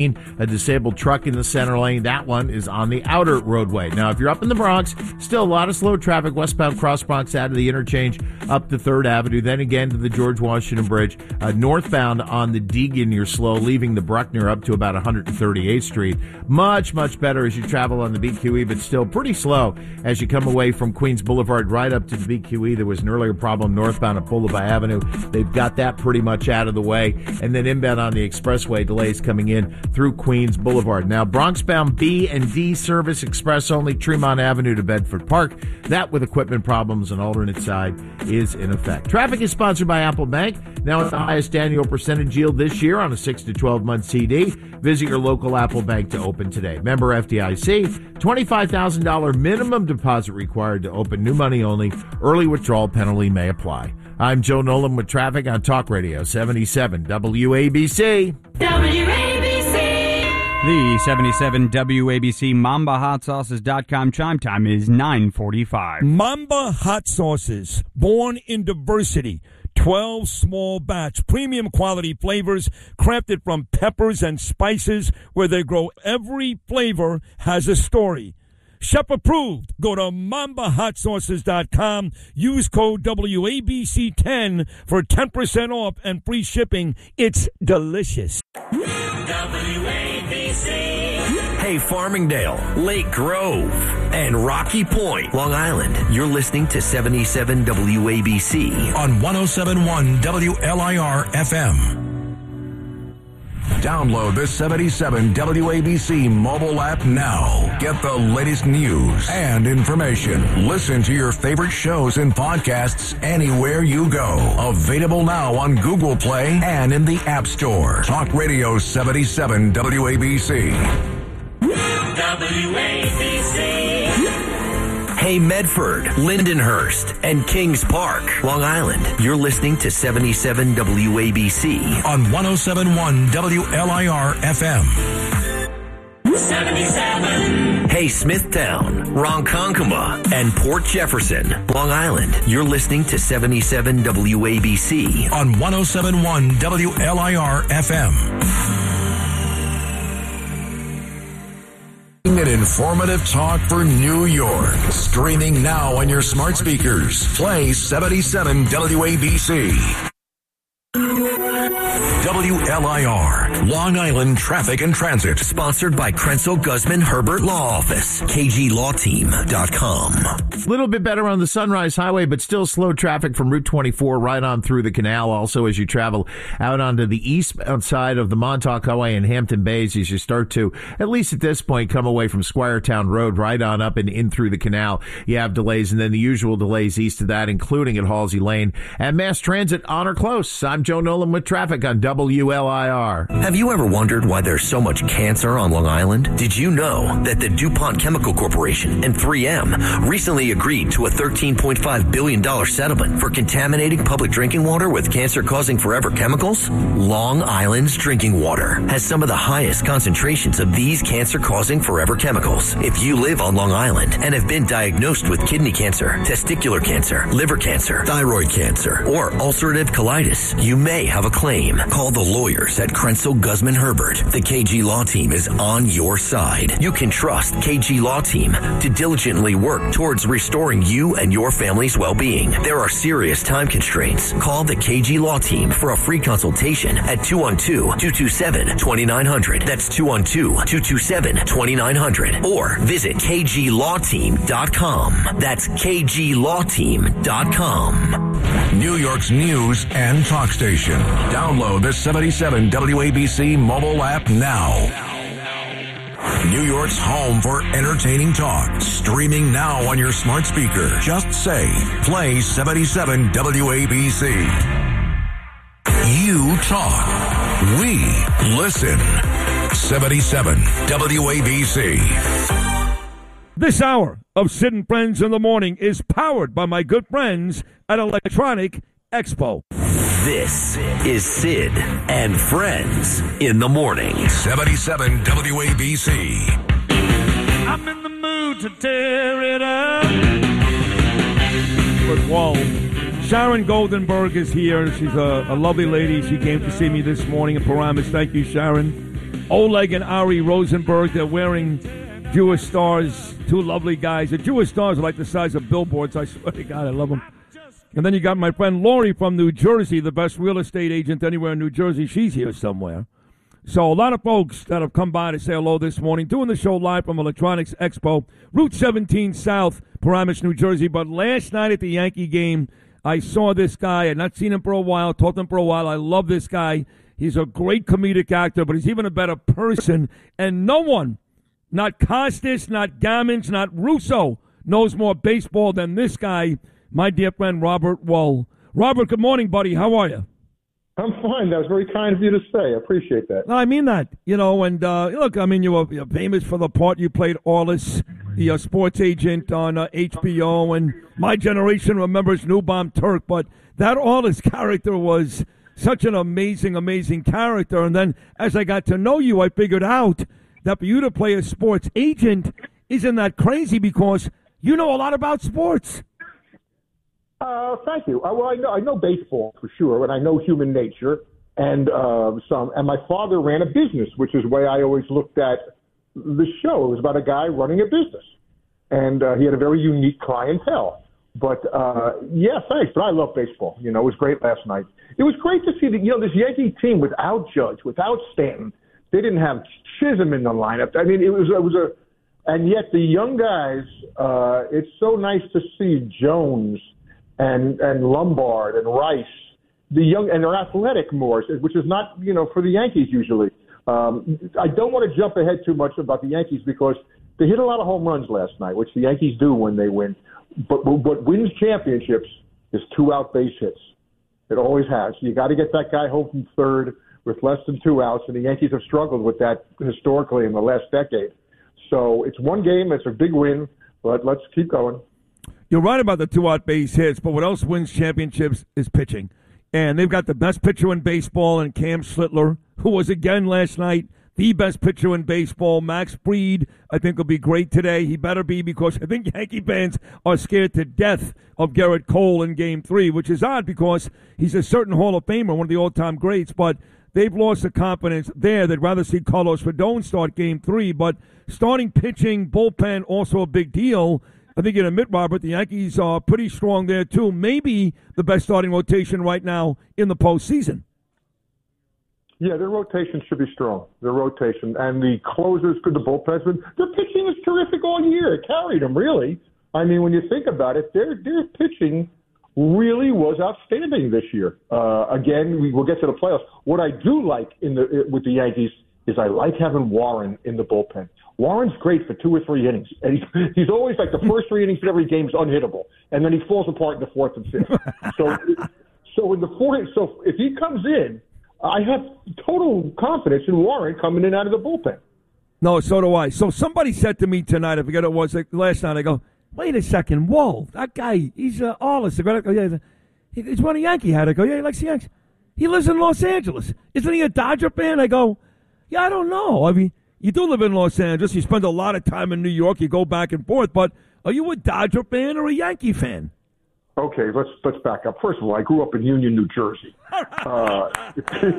A disabled truck in the center lane. That one is on the outer roadway. Now, if you're up in the Bronx, still a lot of slow traffic westbound cross Bronx out of the interchange up to 3rd Avenue, then again to the George Washington Bridge. Northbound on the Deegan, you're slow, leaving the Bruckner up to about 138th Street. Much, much better as you travel on the BQE, but still pretty slow as you come away from Queens Boulevard right up to the BQE. There was an earlier problem northbound at Boulevard Avenue. They've got that pretty much out of the way. And then inbound on the expressway, delays coming in through Queens Boulevard. Now, Bronx-bound B and D service express only Tremont Avenue to Bedford Park. That with equipment problems on alternate side is in effect. Traffic is sponsored by Apple Bank. Now at the highest annual percentage yield this year on a 6 to 12 month CD. Visit your local Apple Bank to open today. Member FDIC, $25,000 minimum deposit required to open. New money only. Early withdrawal penalty may apply. I'm Joe Nolan with traffic on Talk Radio 77 WABC. The 77 WABC MambaHotSauces.com chime time is 9:45. Mamba Hot Sauces, born in diversity. 12 small batch, premium quality flavors crafted from peppers and spices where they grow. Every flavor has a story. Chef approved. Go to MambaHotSauces.com. Use code WABC10 for 10% off and free shipping. It's delicious. Hey, Farmingdale, Lake Grove, and Rocky Point, Long Island. You're listening to 77 WABC on 107.1 WLIR FM. Download the 77 WABC mobile app now. Get the latest news and information. Listen to your favorite shows and podcasts anywhere you go. Available now on Google Play and in the App Store. Talk Radio 77 WABC. Hey, Medford, Lindenhurst, and Kings Park, Long Island. You're listening to 77 WABC on 107.1 WLIR FM. 77. Hey, Smithtown, Ronkonkoma, and Port Jefferson, Long Island. You're listening to 77 WABC on 107.1 WLIR FM. An informative talk for New York. Streaming now on your smart speakers. Play 77 WABC. WLIR, Long Island Traffic and Transit. Sponsored by Krenzel Guzman Herbert Law Office. KGLawTeam.com. A little bit better on the Sunrise Highway, but still slow traffic from Route 24 right on through the canal. Also, as you travel out onto the eastbound side of the Montauk Highway in Hampton Bays, as you start to, at least at this point, come away from Squiretown Road right on up and in through the canal. You have delays, and then the usual delays east of that, including at Halsey Lane. And mass transit on or close. I'm Joe Nolan with traffic on WLIR. Have you ever wondered why there's so much cancer on Long Island? Did you know that the DuPont Chemical Corporation and 3M recently agreed to a $13.5 billion settlement for contaminating public drinking water with cancer-causing forever chemicals? Long Island's drinking water has some of the highest concentrations of these cancer-causing forever chemicals. If you live on Long Island and have been diagnosed with kidney cancer, testicular cancer, liver cancer, thyroid cancer, or ulcerative colitis, you may have a claim. Call the lawyers at Krenzel Guzman Herbert. The KG Law Team is on your side. You can trust KG Law Team to diligently work towards restoring you and your family's well-being. There are serious time constraints. Call the KG Law Team for a free consultation at 212-227-2900. That's 212-227-2900. Or visit KGLawTeam.com. That's KGLawTeam.com. New York's news and talk station. Download the 77 WABC mobile app now. New York's home for entertaining talk. Streaming now on your smart speaker. Just say, play 77 WABC. You talk. We listen. 77 WABC. This hour of Sid and Friends in the Morning is powered by my good friends at Electronic Expo. This is Sid and Friends in the Morning. 77 WABC. I'm in the mood to tear it up. But whoa. Sharon Goldenberg is here. She's a lovely lady. She came to see me this morning in Paramus. Thank you, Sharon. Oleg and Ari Rosenberg. They're wearing Jewish stars, two lovely guys. The Jewish stars are like the size of billboards. I swear to God, I love them. And then you got my friend Lori from New Jersey, the best real estate agent anywhere in New Jersey. She's here somewhere. So a lot of folks that have come by to say hello this morning, doing the show live from Electronics Expo, Route 17 South, Paramus, New Jersey. But last night at the Yankee game, I saw this guy. I had not seen him for a while, talked to him for a while. I love this guy. He's a great comedic actor, but he's even a better person. And no one, not Costas, not Gammons, not Russo, knows more baseball than this guy, my dear friend Robert Wuhl. Robert, good morning, buddy. How are you? I'm fine. That was very kind of you to say. I appreciate that. No, I mean that. You know, and look, I mean, you're famous for the part you played, Orlis, the sports agent on HBO, and my generation remembers Newbomb Turk, but that Orlis character was such an amazing, amazing character. And then as I got to know you, I figured out that for you to play a sports agent isn't that crazy because you know a lot about sports. Thank you. Well, I know baseball for sure, and I know human nature, and some. And my father ran a business, which is the way I always looked at the show. It was about a guy running a business, and he had a very unique clientele. But yeah, thanks. But I love baseball. You know, it was great last night. It was great to see that this Yankee team without Judge, without Stanton. They didn't have Chisholm in the lineup. I mean, it was a, and yet the young guys. It's so nice to see Jones and Lombard and Rice, the young, and they're athletic more, which is not, for the Yankees usually. I don't want to jump ahead too much about the Yankees because they hit a lot of home runs last night, which the Yankees do when they win. But what wins championships is 2-out base hits. It always has. You got to get that guy home from third with less than 2 outs, and the Yankees have struggled with that historically in the last decade. So it's one game, it's a big win, but let's keep going. You're right about the 2-out base hits, but what else wins championships is pitching. And they've got the best pitcher in baseball in Cam Slittler, who was again last night the best pitcher in baseball. Max Fried, I think, will be great today. He better be because I think Yankee fans are scared to death of Gerrit Cole in Game 3, which is odd because he's a certain Hall of Famer, one of the all-time greats, but they've lost the confidence there. They'd rather see Carlos Rodon start Game 3, but starting pitching, bullpen, also a big deal. I think you'd admit, Robert, the Yankees are pretty strong there, too. Maybe the best starting rotation right now in the postseason. Yeah, their rotation should be strong. Their rotation. And the closers, the bullpens, their pitching is terrific all year. It carried them, really. I mean, when you think about it, their pitching really was outstanding this year. Again, we'll get to the playoffs. What I do like with the Yankees is I like having Warren in the bullpen. Warren's great for 2 or 3 innings, and he's always like the first 3 innings of every game is unhittable, and then he falls apart in the 4th and 5th. So in the 4th, so if he comes in, I have total confidence in Warren coming in out of the bullpen. No, so do I. So somebody said to me tonight, I forget what it was, like last night, I go, wait a second, whoa, that guy, he's Orlis. I go, yeah, he's one of Yankee hat. I go, yeah, he likes the Yankees. He lives in Los Angeles. Isn't he a Dodger fan? I go, yeah, I don't know. I mean, you do live in Los Angeles. You spend a lot of time in New York. You go back and forth. But are you a Dodger fan or a Yankee fan? Okay, let's back up. First of all, I grew up in Union, New Jersey. I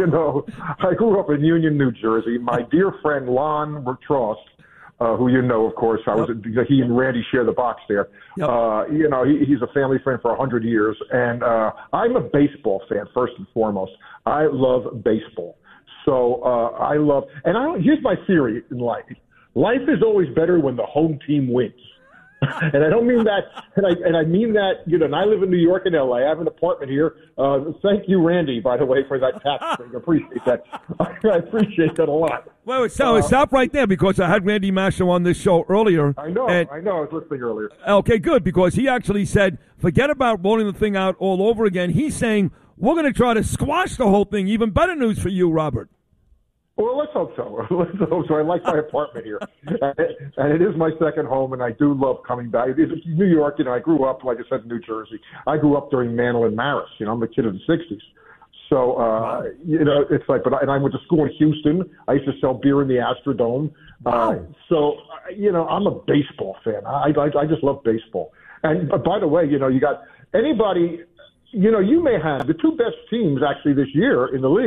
grew up in Union, New Jersey. My dear friend Lon Trost, who you know, of course, he and Randy share the box there. Yep. He's a family friend for 100 years, and I'm a baseball fan first and foremost. I love baseball. So here's my theory in life. Life is always better when the home team wins. And I don't mean that, and I mean that, and I live in New York and LA. I have an apartment here. Thank you, Randy, by the way, for that tax thing. I appreciate that. I appreciate that a lot. Wait, stop right there because I had Randy Masho on this show earlier. I know. I was listening earlier. Okay, good, because he actually said, forget about rolling the thing out all over again. He's saying, we're going to try to squash the whole thing. Even better news for you, Robert. Well, let's hope so. I like my apartment here. And it is my second home, and I do love coming back. It's New York, I grew up, like I said, in New Jersey. I grew up during Mantle and Maris. I'm a kid of the 60s. So, it's like, and I went to school in Houston. I used to sell beer in the Astrodome. Wow. I'm a baseball fan. I just love baseball. And by the way, you got anybody, you may have the 2 best teams actually this year in the leagues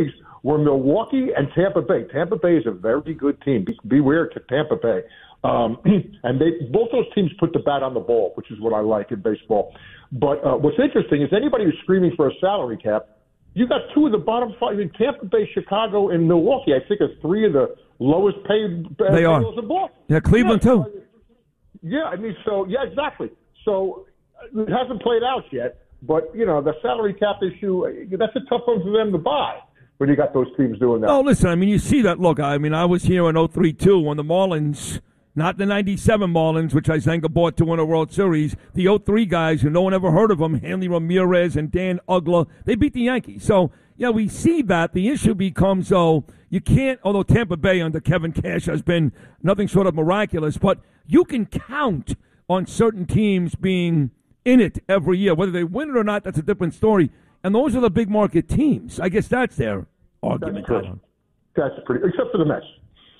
were Milwaukee and Tampa Bay. Tampa Bay is a very good team. Beware to Tampa Bay. And both those teams put the bat on the ball, which is what I like in baseball. But what's interesting is anybody who's screaming for a salary cap, you got two of the bottom five. I mean, Tampa Bay, Chicago, and Milwaukee, I think, are three of the lowest paid they are. in ball. Yeah, Cleveland too. Yeah, I mean, exactly. So it hasn't played out yet. But, the salary cap issue, that's a tough one for them to buy when you got those teams doing that. Oh, listen, I mean, you see that. Look, I mean, I was here in 03-2 when the Marlins, not the 97 Marlins, which I think bought to win a World Series, the 03 guys who no one ever heard of them, Hanley Ramirez and Dan Uggla, they beat the Yankees. So, yeah, we see that. The issue becomes, you can't, although Tampa Bay under Kevin Cash has been nothing short of miraculous, but you can count on certain teams being in it every year. Whether they win it or not, that's a different story. And those are the big market teams. I guess that's their argument. That's pretty, except for the Mets.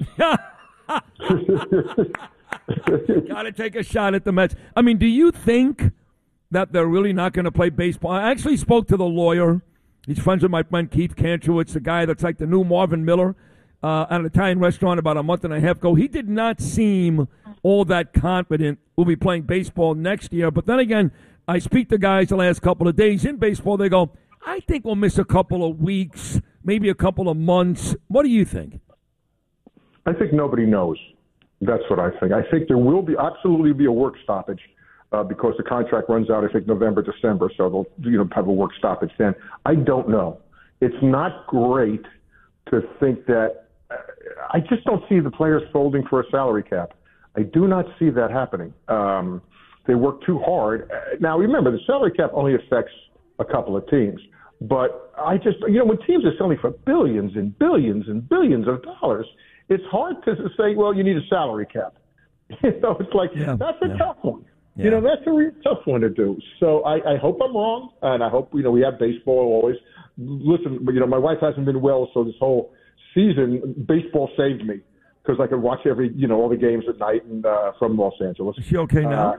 Got to take a shot at the Mets. I mean, do you think that they're really not going to play baseball? I actually spoke to the lawyer. He's friends with my friend Keith Kantrowitz, the guy that's like the new Marvin Miller at an Italian restaurant about a month and a half ago. He did not seem all that confident we'll be playing baseball next year. But then again, I speak to guys the last couple of days in baseball. They go, I think we'll miss a couple of weeks, maybe a couple of months. What do you think? I think nobody knows. That's what I think. I think there will absolutely be a work stoppage because the contract runs out, I think, November, December. So they'll have a work stoppage then. I don't know. It's not great to think that. I just don't see the players folding for a salary cap. I do not see that happening. They work too hard. Now, remember, the salary cap only affects a couple of teams. But I just, when teams are selling for billions and billions and billions of dollars, it's hard to say, well, you need a salary cap. It's like, that's a tough one. Yeah. That's a real tough one to do. So I hope I'm wrong, and I hope, we have baseball always. Listen, my wife hasn't been well, so this whole season, baseball saved me because I could watch all the games at night and from Los Angeles. Is she okay now?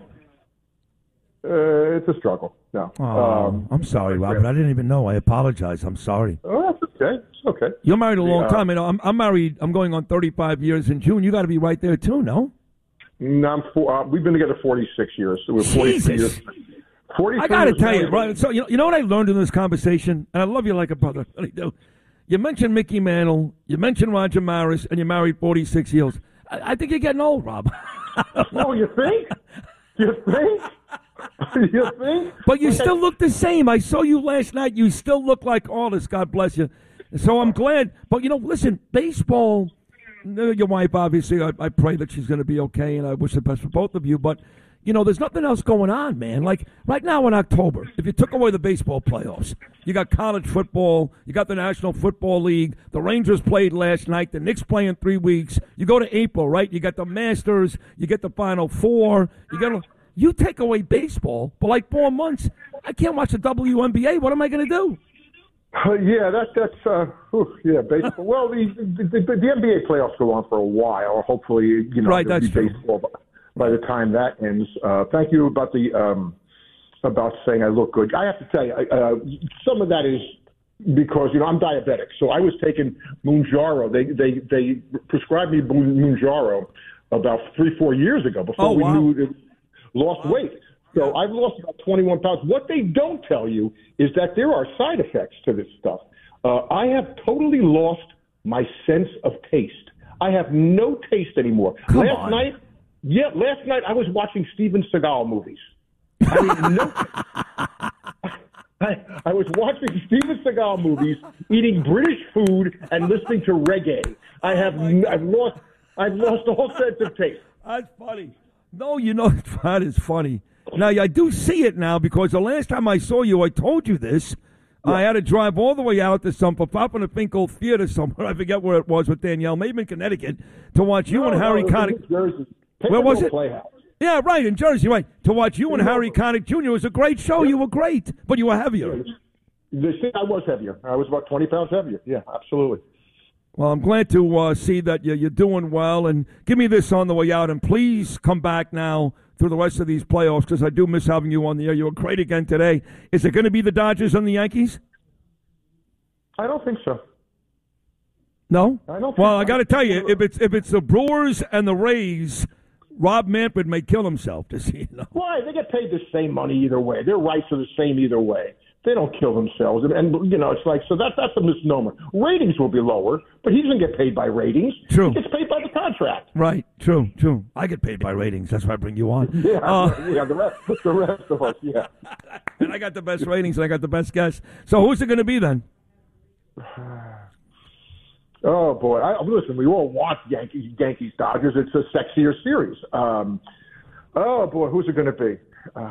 It's a struggle. No. I'm sorry, Robert. I didn't even know. I apologize. I'm sorry. Oh, that's okay. It's okay. You're married a long time. I'm married. I'm going on 35 years in June. You got to be right there, too, no? No, we've been together 46 years. So we're 43 years. 43 I got to years tell you, right? So, you know what I learned in this conversation? And I love you like a brother. I really do. You mentioned Mickey Mantle. You mentioned Roger Maris, and you're married 46 years. I think you're getting old, Rob. Oh, you think? You think? You think? But you still look the same. I saw you last night. You still look like artists. God bless you. So I'm glad. But, listen, baseball, your wife, obviously, I pray that she's going to be okay, and I wish the best for both of you. But, there's nothing else going on, man. Like, right now in October, if you took away the baseball playoffs, you got college football, you got the National Football League, the Rangers played last night, the Knicks play in 3 weeks. You go to April, right? You got the Masters, you get the Final Four, you take away baseball for like 4 months. I can't watch the WNBA. What am I going to do? Baseball. Well, the NBA playoffs go on for a while. Hopefully, right, there'll that's be true. baseball by the time that ends. Thank you about about saying I look good. I have to tell you, some of that is because I'm diabetic, so I was taking Mounjaro. They prescribed me Mounjaro about 3-4 years ago before we knew it. Lost weight. So I've lost about 21 pounds. What they don't tell you is that there are side effects to this stuff. I have totally lost my sense of taste. I have no taste anymore. Last night I was watching Steven Seagal movies. I mean, I was watching Steven Seagal movies, eating British food, and listening to reggae. I've lost all sense of taste. That's funny. No, that is funny. Now, I do see it now because the last time I saw you, I told you this. Yeah. I had to drive all the way out to some Papa Finkel Theater somewhere. I forget where it was with Danielle, maybe in Connecticut, to watch you and Harry Connick. Where was it? Playhouse. Yeah, right, in Jersey, right. To watch you and Harry Connick Jr. It was a great show. Yeah. You were great, but you were heavier. I was heavier. I was about 20 pounds heavier. Yeah, absolutely. Well, I'm glad to see that you're doing well. And give me this on the way out. And please come back now through the rest of these playoffs because I do miss having you on the air. You were great again today. Is it going to be the Dodgers and the Yankees? I don't think so. No? I don't Well, think- I got to tell you, if it's the Brewers and the Rays, Rob Manfred may kill himself to see. Why? They get paid the same money either way. Their rights are the same either way. They don't kill themselves. And it's like, so that's a misnomer. Ratings will be lower, but he doesn't get paid by ratings. True. He gets paid by the contract. Right. True. I get paid by ratings. That's why I bring you on. Yeah, the rest of us, yeah. And I got the best ratings and I got the best guests. So who's it going to be then? Oh, boy. Listen, we all want Yankees, Dodgers. It's a sexier series. Oh, boy, who's it going to be?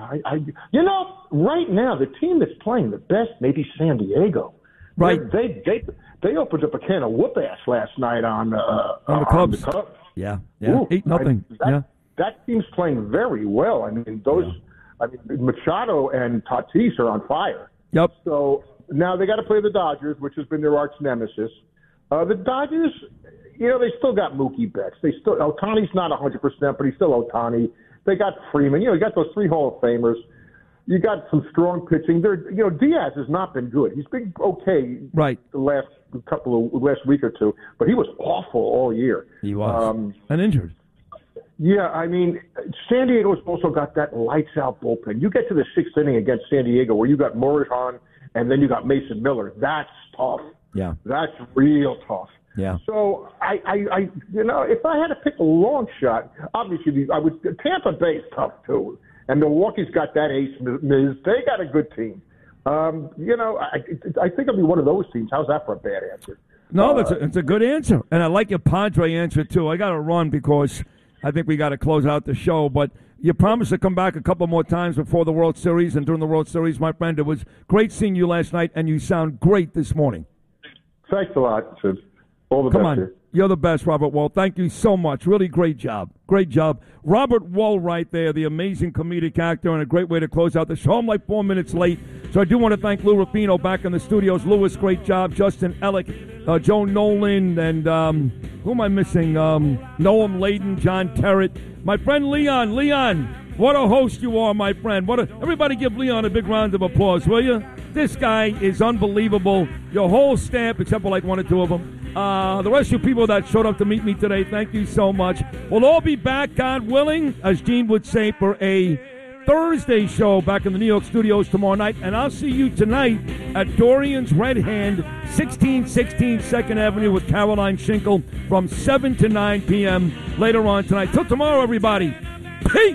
Right now, the team that's playing the best may be San Diego. Right. They opened up a can of whoop ass last night on the Cubs. Yeah. Ooh, 8-0. That team's playing very well. I mean, Machado and Tatis are on fire. Yep. So now they got to play the Dodgers, which has been their arch nemesis. The Dodgers, they still got Mookie Betts. Ohtani's not 100%, but he's still Ohtani. They got Freeman. You got those 3 Hall of Famers. You got some strong pitching. Diaz has not been good. He's been okay right the last week or two, but he was awful all year. He was. And injured. Yeah, I mean, San Diego's also got that lights-out bullpen. You get to the 6th inning against San Diego where you got Morahan and then you got Mason Miller. That's tough. Yeah. That's real tough. Yeah. So if I had to pick a long shot, obviously Tampa Bay's tough too, and Milwaukee's got that ace Miz. They got a good team. I think it'll be one of those teams. How's that for a bad answer? No, it's a good answer, and I like your Padre answer too. I got to run because I think we got to close out the show, but. You promised to come back a couple more times before the World Series and during the World Series, my friend. It was great seeing you last night, and you sound great this morning. Thanks a lot, Sid. All the Come best on. here. You're the best, Robert Wall. Thank you so much. Really great job. Great job. Robert Wall right there, the amazing comedic actor, and a great way to close out the show. I'm like 4 minutes late, so I do want to thank Lou Rufino back in the studios. Louis, great job. Justin Ellick, Joe Nolan, and who am I missing? Noam Layden, John Terrett. My friend Leon. Leon, what a host you are, my friend. Everybody give Leon a big round of applause, will you? This guy is unbelievable. Your whole staff, except for like 1 or 2 of them. The rest of you people that showed up to meet me today, thank you so much. We'll all be back, God willing, as Gene would say, for a Thursday show back in the New York studios tomorrow night. And I'll see you tonight at Dorian's Red Hand, 1616 2nd Avenue with Caroline Schinkel from 7 to 9 p.m. later on tonight. Till tomorrow, everybody.